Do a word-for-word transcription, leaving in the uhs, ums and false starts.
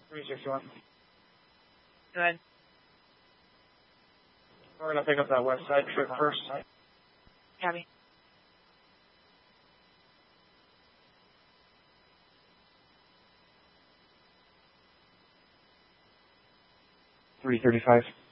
three sixty-one. Go ahead. We're going to pick up that west side trip first. Copy. three thirty-five.